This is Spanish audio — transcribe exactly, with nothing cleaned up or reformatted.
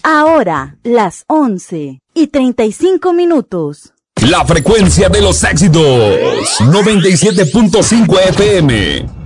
Ahora, las once y treinta y cinco minutos. La frecuencia de los éxitos. noventa y siete punto cinco F M.